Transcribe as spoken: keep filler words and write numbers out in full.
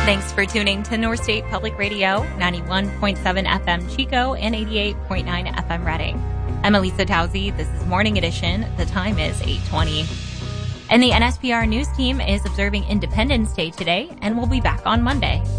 Thanks for tuning to North State Public Radio, ninety-one point seven F M Chico and eighty-eight point nine F M Reading. I'm Elisa Towsey. This is Morning Edition. The time is eight twenty. And the N S P R News Team is observing Independence Day today and will be back on Monday.